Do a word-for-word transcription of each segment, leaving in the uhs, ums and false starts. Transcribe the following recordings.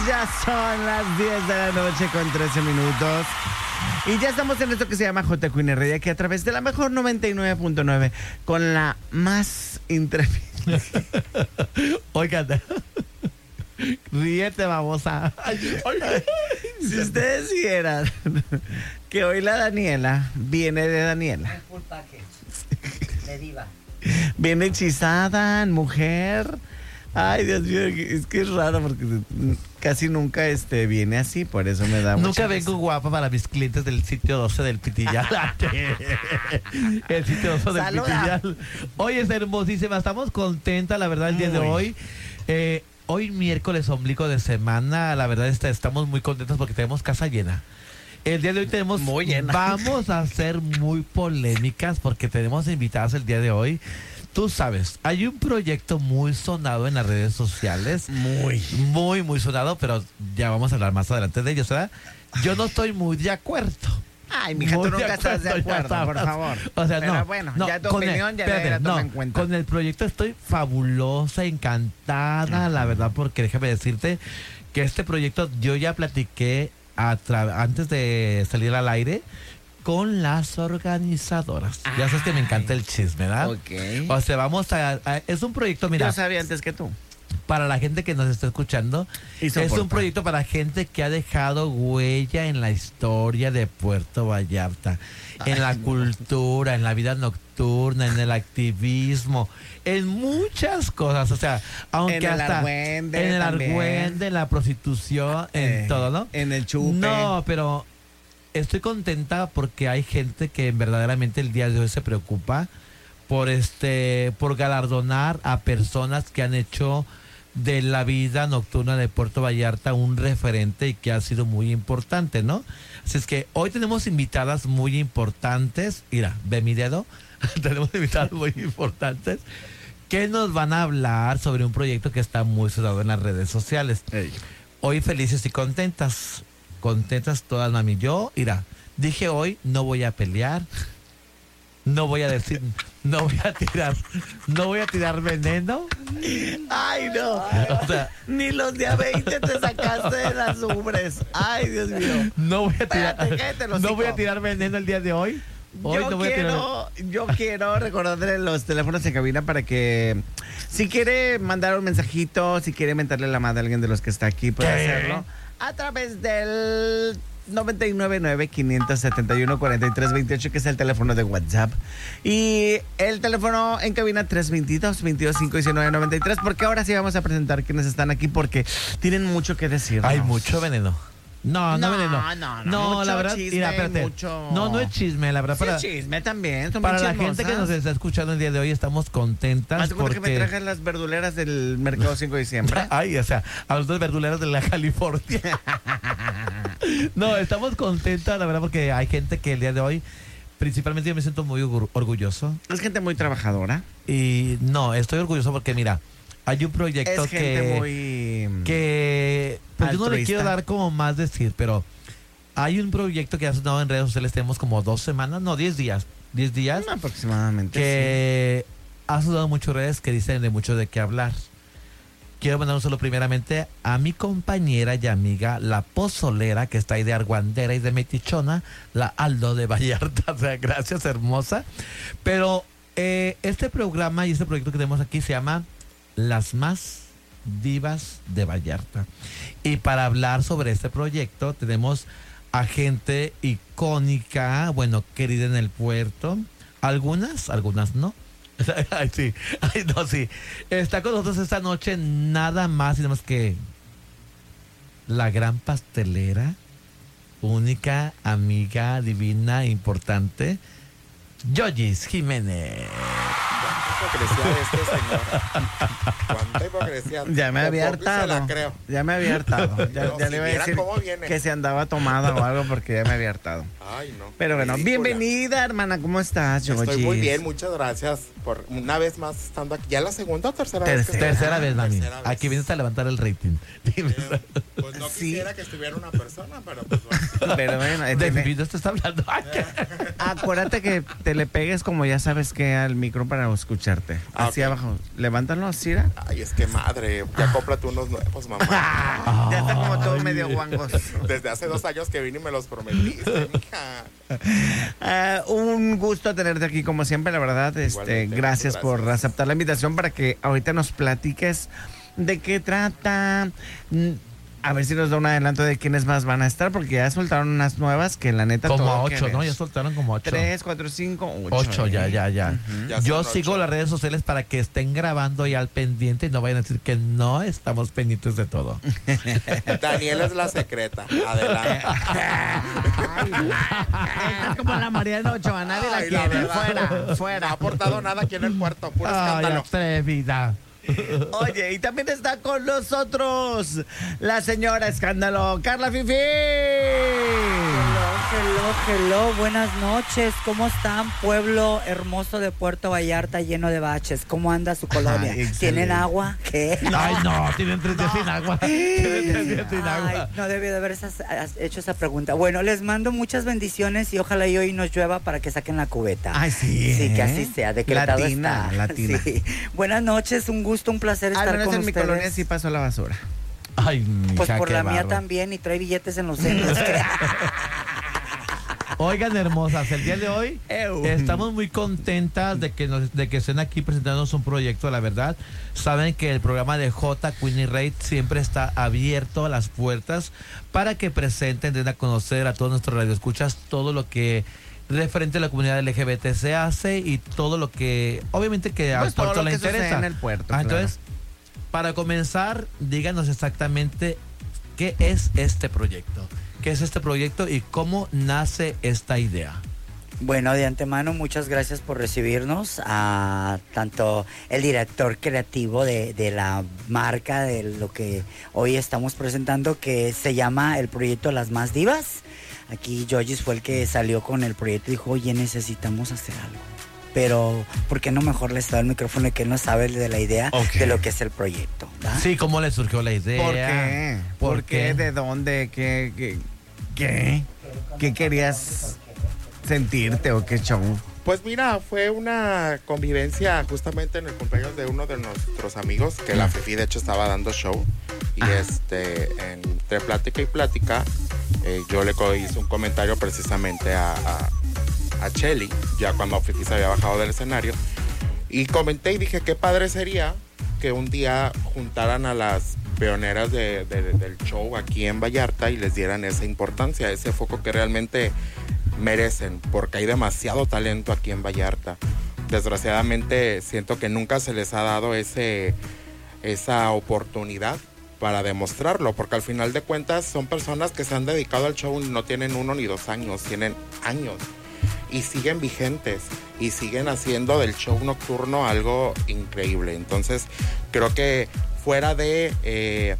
Ya son las diez de la noche con trece minutos. Y ya estamos en esto que se llama J Q R, aquí a través de la mejor noventa y nueve punto nueve con la más intrépida. Oigan, ríete, babosa. Si ustedes vieran que hoy la Daniela viene de Daniela. Disculpa que de diva. Viene hechizada, mujer. Ay, Dios mío, es que es raro porque casi nunca este, viene así, por eso me da Nunca mucha vengo guapa para mis clientes del sitio doce del Pitillal. El sitio doce del Saluda. Pitillal. Hoy es hermosísima, estamos contentas, la verdad, el día de Muy. hoy. Eh, hoy miércoles, ombligo de semana, la verdad está, estamos muy contentos porque tenemos casa llena. El día de hoy tenemos, Muy llena. vamos a ser muy polémicas porque tenemos invitadas el día de hoy. Tú sabes, hay un proyecto muy sonado en las redes sociales. Muy. Muy, muy sonado, pero ya vamos a hablar más adelante de ellos, ¿verdad? Yo no estoy muy de acuerdo. Ay, mija, tú Muy nunca estás de ya acuerdo, por sabes. favor. O sea, Pero no. bueno, no, ya tu con el- opinión ya espérate, la toma no, en cuenta. Con el proyecto estoy fabulosa, encantada, la verdad, porque déjame decirte que este proyecto yo ya platiqué a tra- antes de salir al aire con las organizadoras. Ya sabes que me encanta el chisme, ¿verdad? Ok. O sea, vamos a, a- es un proyecto, mira, Yo sabía antes que tú. para la gente que nos está escuchando, Y es soporta. un proyecto para gente que ha dejado huella en la historia de Puerto Vallarta, en Ay, la no. cultura, en la vida nocturna, en el activismo, en muchas cosas, o sea, aunque En el hasta argüende en el también. argüende, en la prostitución, en Eh, todo, ¿no? En el chupe. No, pero estoy contenta porque hay gente que verdaderamente el día de hoy se preocupa por este, por galardonar a personas que han hecho de la vida nocturna de Puerto Vallarta un referente y que ha sido muy importante, ¿no? Así es que hoy tenemos invitadas muy importantes. Mira, ve mi dedo. Tenemos invitadas muy importantes que nos van a hablar sobre un proyecto que está muy sonado en las redes sociales. Ey. Hoy felices y contentas. Contentas todas, mami. Yo, mira, dije hoy no voy a pelear. No voy a decir, no voy a tirar, no voy a tirar veneno. Ay, no. O sea, Ni los de a veinte te sacaste de las ubres. Ay, Dios mío. no voy a tirar, Espérate, cállate el no hocico. voy a tirar veneno el día de hoy. Hoy Yo no voy a tirar. quiero, yo quiero recordarle los teléfonos en cabina para que si quiere mandar un mensajito, si quiere mentarle la madre a alguien de los que está aquí, puede ¿Qué? hacerlo a través del noventa y nueve nueve, quinientos setenta y uno, cuarenta y tres veintiocho, que es el teléfono de WhatsApp. Y el teléfono en cabina tres veintidós, veintidós cinco diecinueve noventa y tres, porque ahora sí vamos a presentar quienes están aquí porque tienen mucho que decir. Hay mucho veneno. No, no, No, veneno. no, no, mucho la verdad, chisme, mira, espérate. mucho- No, no es chisme, la verdad. Sí, para chisme también. Son para bien la gente que nos chismosas. está escuchando el día de hoy, estamos contentas Haz de cuenta que me porque. traje las verduleras del mercado cinco de diciembre. Ay, o sea, a los dos verduleros de la California. No, estamos contentas, la verdad, porque hay gente que el día de hoy, principalmente yo me siento muy orgu- orgulloso. Es gente muy trabajadora. Y no, estoy orgulloso porque, mira, hay un proyecto Es gente que, muy... que pues yo no le altruista. quiero dar como más decir, pero hay un proyecto que ha sonado en redes sociales, tenemos como dos semanas, no, diez días, diez días, No, aproximadamente. que ha sonado muchas redes que dicen de mucho de qué hablar. Quiero mandar un saludo primeramente a mi compañera y amiga, la pozolera, que está ahí de Argüandera y de Metichona, la Aldo de Vallarta. O sea, gracias, hermosa. Pero eh, este programa y este proyecto que tenemos aquí se llama Las Más Divas de Vallarta. Y para hablar sobre este proyecto tenemos a gente icónica, bueno, querida en el puerto. Algunas, algunas no. Ay, sí, ay, no, sí. Está con nosotros esta noche nada más y nada más que la gran pastelera, única, amiga, divina, importante, Yoyis Jiménez. Cuánta hipocresía de este señor. Cuánta hipocresía. Ya me Por había poco y se hartado. la creo. Ya me había hartado. Ya, No, ya si le iba a vieran decir cómo viene. que se andaba tomada o algo porque ya me había hartado. Ay, no. Pero bueno, Ridícula. bienvenida, hermana. ¿Cómo estás, Yoyis? Estoy muy bien, muchas gracias por una vez más estando aquí. ¿Ya la segunda o tercera vez? que Tercera. estoy? Tercera vez, mami. Tercera vez. Aquí vienes a levantar el rating. Eh, Pues no sí. quisiera que estuviera una persona, pero pues bueno. Pero bueno, eh, De tiene- mi vida te está hablando. acuérdate que te le pegues como ya sabes que al micro para escucharte. Ah, Así ok. abajo. Levántalo así, ¿ra? Ay, es que madre, ya cómprate unos nuevos, mamá. Ya está como todo Ay. medio guangos. Desde hace dos años que vine y me los prometiste, mija. Ah, un gusto tenerte aquí como siempre, la verdad. Este, Igualmente, gracias, muchas por gracias. aceptar la invitación para que ahorita nos platiques de qué trata. Mm, A ver si nos da un adelanto de quiénes más van a estar, porque ya soltaron unas nuevas que la neta Como todo ocho, que ¿no? ves. Ya soltaron como ocho. Tres, cuatro, cinco, ocho. Ocho, ya, ¿eh? ya, ya. Ya Yo son sigo ocho. las redes sociales para que estén grabando y al pendiente y no vayan a decir que no estamos pendientes de todo. Daniela es la secreta. Adelante. Es como la Mariana Ochoa, nadie la Ay, la quiere. verdad. Fuera, No ha fuera. aportado nada aquí en el puerto, puro Ay, escándalo. atrevida. Oye, y también está con nosotros la señora Escándalo, Carla Fifi. Hello, hello, hello, buenas noches. ¿Cómo están, pueblo hermoso de Puerto Vallarta lleno de baches? ¿Cómo anda su colonia? Ay, excelente. ¿Tienen agua? ¿Qué? Ay, no, tienen tres días sin agua. Tienen tres días sin Ay, agua. no debí de haber esas- hecho esa pregunta. Bueno, les mando muchas bendiciones y ojalá y hoy nos llueva para que saquen la cubeta. Ay, sí. Sí, ¿eh? que así sea, decretado Latina, está. latina. Sí. Buenas noches, un gusto, un placer Al estar menos con en mi ustedes. colonia sí pasó la basura. Ay, mija, Pues por qué la mía bárbaro. también y trae billetes en los centros. Oigan, hermosas, el día de hoy Ew. estamos muy contentas de que nos, de que estén aquí presentándonos un proyecto, la verdad. Saben que el programa de J, Queenie Rate, siempre está abierto a las puertas para que presenten, den a conocer a todos nuestros radioescuchas todo lo que referente a la comunidad L G B T se hace y todo lo que, obviamente que al Pues todo puerto lo le que sucede interesa. en el puerto, Ah, claro. Entonces, para comenzar, díganos exactamente qué es este proyecto. ¿Qué es este proyecto y cómo nace esta idea? Bueno, de antemano, muchas gracias por recibirnos, a tanto el director creativo de, de la marca, de lo que hoy estamos presentando, que se llama el proyecto Las Más Divas. Aquí Yoyis fue el que salió con el proyecto y dijo, oye, necesitamos hacer algo. Pero, ¿por qué no mejor le da el micrófono y que él no sabe de la idea Ok. de lo que es el proyecto? ¿verdad? Sí, ¿cómo le surgió la idea? ¿Por qué? ¿Por ¿Por qué? qué? ¿De dónde? ¿Qué? ¿Qué? ¿Qué, ¿Qué querías sentirte o qué show? Pues mira, fue una convivencia justamente en el cumpleaños de uno de nuestros amigos, que la Fifi de hecho estaba dando show. Y Ajá. este, entre plática y plática, eh, yo le co- hice un comentario precisamente a, a, a Chelly, ya cuando Fifi se había bajado del escenario. Y comenté y dije, qué padre sería que un día juntaran a las pioneras de- de- del show aquí en Vallarta y les dieran esa importancia, ese foco que realmente merecen, porque hay demasiado talento aquí en Vallarta. Desgraciadamente siento que nunca se les ha dado ese, esa oportunidad para demostrarlo, porque al final de cuentas son personas que se han dedicado al show y no tienen uno ni dos años, tienen años y siguen vigentes y siguen haciendo del show nocturno algo increíble. Entonces creo que fuera de eh,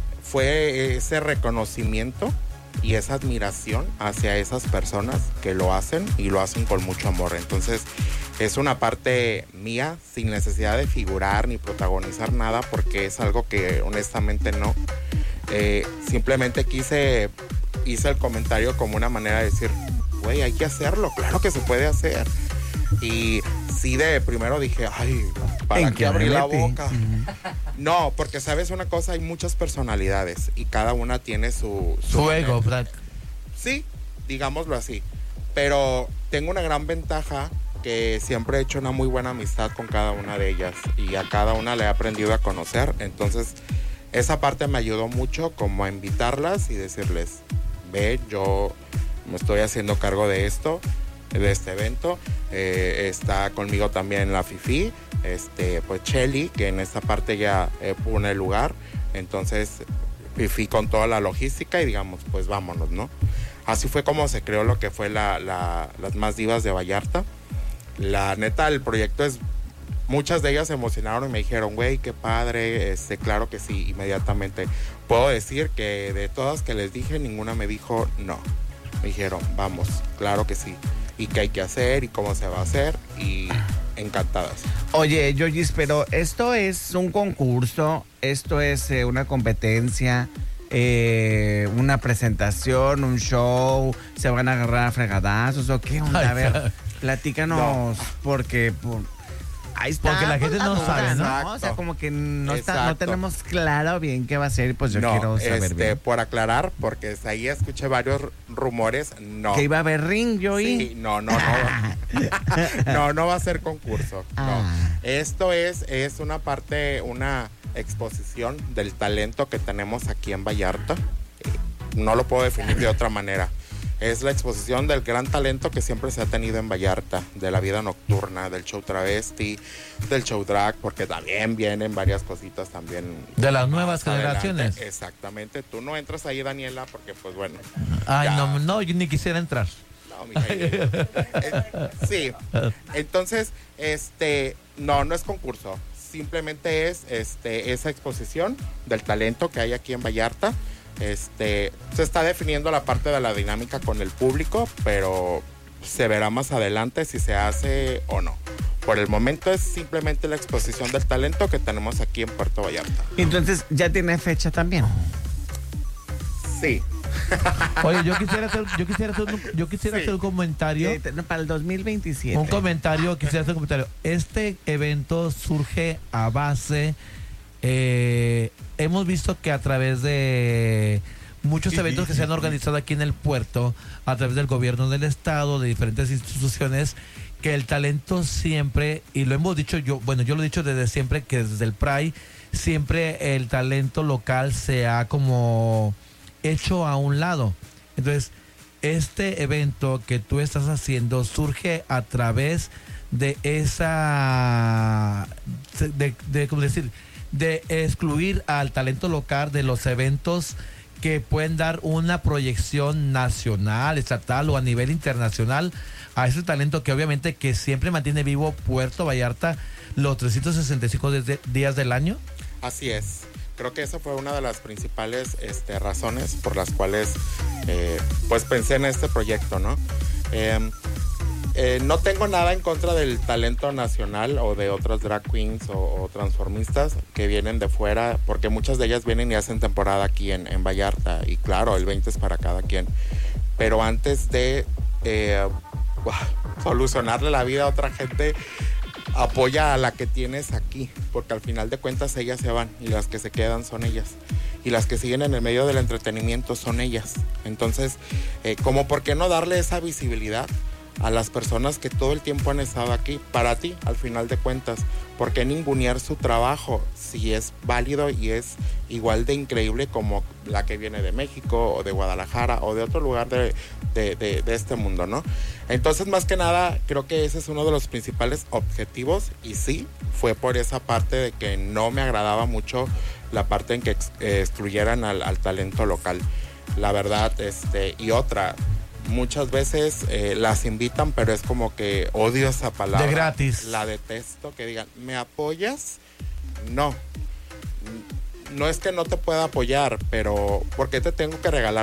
fue ese reconocimiento y esa admiración hacia esas personas que lo hacen y lo hacen con mucho amor. Entonces es una parte mía sin necesidad de figurar ni protagonizar nada, porque es algo que honestamente no. Eh, simplemente quise, hice el comentario como una manera de decir, güey, hay que hacerlo, claro que se puede hacer. Y sí, de primero dije, ay, ¿para ¿En qué qué abrir la metí? boca? No, porque sabes una cosa, hay muchas personalidades y cada una tiene su... su Su ego, manera. ¿verdad? Sí, digámoslo así. Pero tengo una gran ventaja que siempre he hecho una muy buena amistad con cada una de ellas y a cada una le he aprendido a conocer. Entonces, esa parte me ayudó mucho como a invitarlas y decirles, ve, yo me estoy haciendo cargo de esto, de este evento. Eh, está conmigo también la Fifi, este, pues Chelly, que en esta parte ya eh, pone el lugar. Entonces, Fifi con toda la logística y digamos, pues vámonos, ¿no? Así fue como se creó lo que fue la, la, Las Más Divas de Vallarta. La neta, el proyecto es... Muchas de ellas se emocionaron y me dijeron, güey, qué padre, este, claro que sí, inmediatamente. Puedo decir que de todas que les dije, ninguna me dijo no. Me dijeron, vamos, claro que sí. Y qué hay que hacer y cómo se va a hacer y encantadas. Oye, Yoyis, pero esto es un concurso, esto es eh, una competencia, eh, una presentación, un show, se van a agarrar a fregadazos o qué onda. Ay, a ver, platícanos, porque por, ahí está. Porque la gente no duda, sabe, ¿no? O sea, como que no, está, no Exacto. tenemos claro bien qué va a ser, pues yo no, quiero saber este, bien. por aclarar, porque ahí escuché varios rumores, no. Que iba a haber ring, yo oí. Sí, no, no, no. no, no va a ser concurso. Ah. No. Esto es, es una parte, una exposición del talento que tenemos aquí en Vallarta. No lo puedo definir de otra manera. Es la exposición del gran talento que siempre se ha tenido en Vallarta, de la vida nocturna, del show travesti, del show drag, porque también vienen varias cositas también. De las nuevas más adelante. generaciones. Exactamente. Tú no entras ahí, Daniela, porque pues bueno. Ay, ya. no, no, yo ni quisiera entrar. No, mija, eh, sí. Entonces, este, no, no es concurso. Simplemente es este, esa exposición del talento que hay aquí en Vallarta. Este, se está definiendo la parte de la dinámica con el público, pero se verá más adelante si se hace o no. Por el momento es simplemente la exposición del talento que tenemos aquí en Puerto Vallarta. Entonces, ¿ya tiene fecha también? Sí. Oye, yo quisiera hacer, yo quisiera hacer, un, yo quisiera Sí. hacer un comentario. Eh, no, para el dos mil veintisiete. Un comentario, quisiera hacer un comentario. Este evento surge a base, eh, hemos visto que a través de muchos eventos que se han organizado aquí en el puerto, a través del gobierno del estado, de diferentes instituciones, que el talento siempre, y lo hemos dicho yo, bueno, yo lo he dicho desde siempre, que desde el Pride, siempre el talento local se ha como hecho a un lado. Entonces, este evento que tú estás haciendo surge a través de esa, de, de ¿cómo decir? De excluir al talento local de los eventos que pueden dar una proyección nacional, estatal o a nivel internacional a ese talento que obviamente que siempre mantiene vivo Puerto Vallarta los trescientos sesenta y cinco de- días del año. Así es. Creo que esa fue una de las principales este, razones por las cuales eh, pues pensé en este proyecto, ¿no? Eh, eh, no tengo nada en contra del talento nacional o de otras drag queens o, o transformistas que vienen de fuera, porque muchas de ellas vienen y hacen temporada aquí en, en Vallarta, y claro, el veinte es para cada quien. Pero antes de eh, solucionarle la vida a otra gente, apoya a la que tienes aquí, porque al final de cuentas ellas se van y las que se quedan son ellas, y las que siguen en el medio del entretenimiento son ellas. Entonces, eh, como por qué no darle esa visibilidad a las personas que todo el tiempo han estado aquí para ti, al final de cuentas. ¿Por qué ningunear su trabajo si es válido y es igual de increíble como la que viene de México o de Guadalajara o de otro lugar de, de, de, de este mundo, ¿no? Entonces, más que nada, creo que ese es uno de los principales objetivos, y sí, fue por esa parte de que no me agradaba mucho la parte en que ex, eh, excluyeran al, al talento local. La verdad, este, y otra, muchas veces eh, las invitan, pero es como que odio esa palabra. De gratis. La detesto, que digan, ¿me apoyas? No. No es que no te pueda apoyar, pero ¿por qué te tengo que regalar